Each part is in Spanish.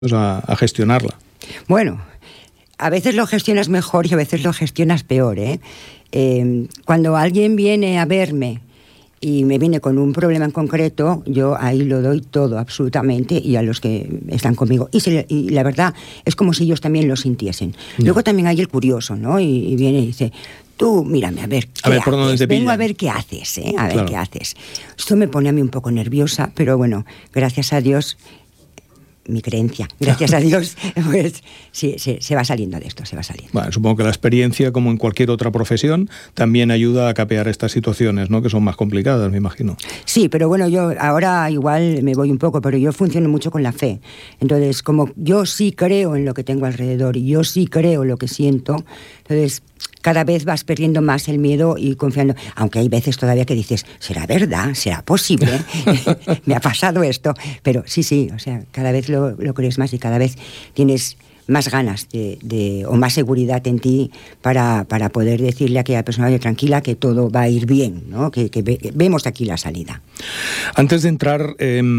a gestionarla. Bueno, a veces lo gestionas mejor y a veces lo gestionas peor, ¿eh? Cuando alguien viene a verme y me viene con un problema en concreto, yo ahí lo doy todo, absolutamente, y a los que están conmigo. Y la verdad, es como si ellos también lo sintiesen. No. Luego también hay el curioso, ¿no? Y viene y dice, tú, mírame, a ver por dónde te pillan. Vengo a ver qué haces, ¿eh? A ver qué haces. Esto me pone a mí un poco nerviosa, pero bueno, gracias a Dios, mi creencia, gracias a Dios, pues sí, se va saliendo de esto, se va saliendo. Bueno, supongo que la experiencia, como en cualquier otra profesión, también ayuda a capear estas situaciones, ¿no? Que son más complicadas, me imagino. Sí, pero bueno, yo ahora igual me voy un poco, pero yo funciono mucho con la fe. Entonces, como yo sí creo en lo que tengo alrededor y yo sí creo lo que siento, entonces cada vez vas perdiendo más el miedo y confiando. Aunque hay veces todavía que dices, ¿será verdad? ¿Será posible? Me ha pasado esto. Pero sí, o sea, cada vez lo crees más y cada vez tienes más ganas o más seguridad en ti para poder decirle a aquella persona, tranquila, que todo va a ir bien, ¿no? Que vemos aquí la salida. Antes de entrar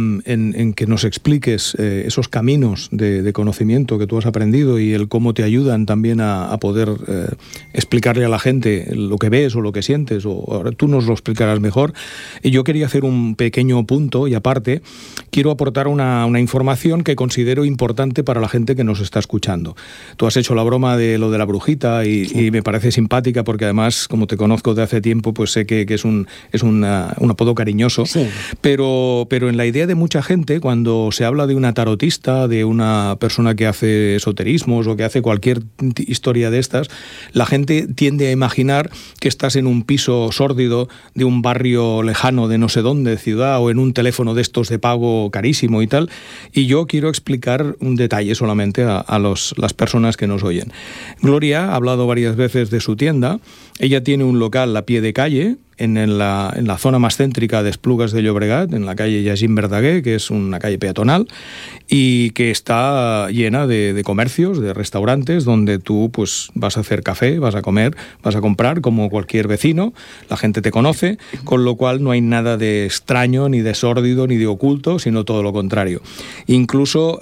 en que nos expliques esos caminos de conocimiento que tú has aprendido y el cómo te ayudan también a poder explicarle a la gente lo que ves o lo que sientes, o ahora tú nos lo explicarás mejor, y yo quería hacer un pequeño punto y aparte quiero aportar una información que considero importante para la gente que nos está escuchando. Tú has hecho la broma de lo de la brujita y me parece simpática porque además, como te conozco de hace tiempo, pues sé que es un apodo cariñoso. Sí. Pero en la idea de mucha gente, cuando se habla de una tarotista, de una persona que hace esoterismos o que hace cualquier historia de estas, la gente tiende a imaginar que estás en un piso sórdido de un barrio lejano de no sé dónde, ciudad, o en un teléfono de estos de pago carísimo y tal. Y yo quiero explicar un detalle solamente a las personas que nos oyen. Gloria ha hablado varias veces de su tienda. Ella tiene un local a pie de calle en la zona más céntrica de Esplugas de Llobregat, en la calle Jacint Verdaguer, que es una calle peatonal y que está llena de comercios, de restaurantes, donde tú pues vas a hacer café, vas a comer, vas a comprar como cualquier vecino, la gente te conoce, con lo cual no hay nada de extraño, ni de sórdido, ni de oculto, sino todo lo contrario. Incluso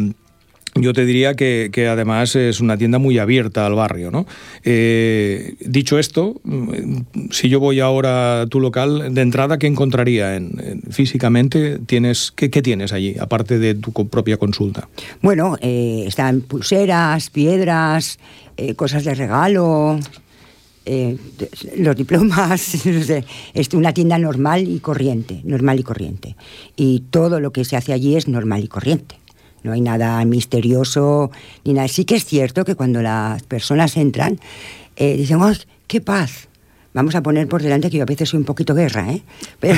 yo te diría que además es una tienda muy abierta al barrio, ¿no? Dicho esto, si yo voy ahora a tu local, de entrada, ¿qué encontraría físicamente? ¿Qué tienes allí, aparte de tu propia consulta? Bueno, están pulseras, piedras, cosas de regalo, los diplomas, no sé. Es una tienda normal y corriente. Y todo lo que se hace allí es normal y corriente. No hay nada misterioso ni nada. Sí que es cierto que cuando las personas entran, dicen, ¡oh, qué paz! Vamos a poner por delante que yo a veces soy un poquito guerra, ¿eh?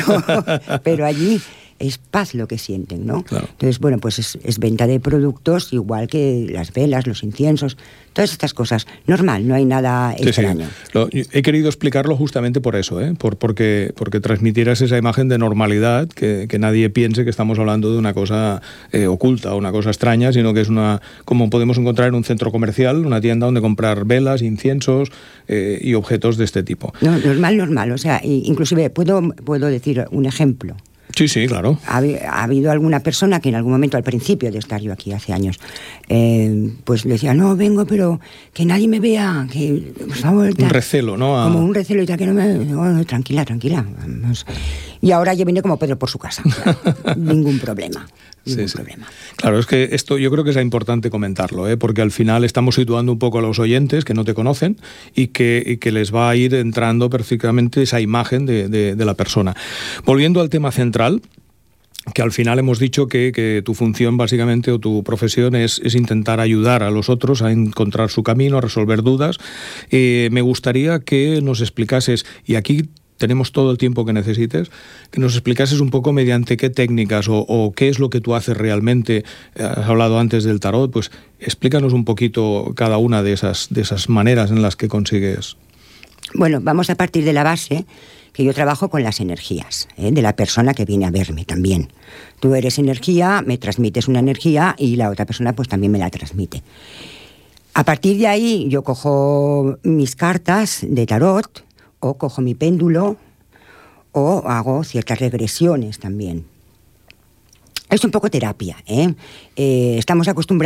Pero allí es paz lo que sienten, ¿no? Claro. Entonces, bueno, pues es venta de productos, igual que las velas, los inciensos, todas estas cosas. Normal, no hay nada extraño. Sí. He querido explicarlo justamente por eso, ¿eh? Porque transmitieras esa imagen de normalidad, que nadie piense que estamos hablando de una cosa oculta o una cosa extraña, sino que es como podemos encontrar en un centro comercial, una tienda donde comprar velas, inciensos y objetos de este tipo. No, normal. O sea, inclusive puedo decir un ejemplo. Sí, claro. Ha habido alguna persona que en algún momento, al principio de estar yo aquí hace años, pues le decía, no, vengo, pero que nadie me vea, que por favor... Un recelo, ¿no? Como un recelo y tal, que no me... No, tranquila. Vamos. Y ahora yo vine como Pedro por su casa. O sea, ningún problema. Problema. Claro, es que esto yo creo que es importante comentarlo, porque al final estamos situando un poco a los oyentes que no te conocen y que les va a ir entrando perfectamente esa imagen de la persona. Volviendo al tema central, que al final hemos dicho que tu función básicamente o tu profesión es intentar ayudar a los otros a encontrar su camino, a resolver dudas. Me gustaría que nos explicases, y aquí tenemos todo el tiempo que necesites, que nos explicases un poco mediante qué técnicas o qué es lo que tú haces realmente. Has hablado antes del tarot, pues explícanos un poquito cada una de esas maneras en las que consigues. Bueno, vamos a partir de la base que yo trabajo con las energías, de la persona que viene a verme también. Tú eres energía, me transmites una energía y la otra persona pues también me la transmite. A partir de ahí yo cojo mis cartas de tarot, o cojo mi péndulo, o hago ciertas regresiones también. Es un poco terapia, ¿eh? Estamos acostumbrados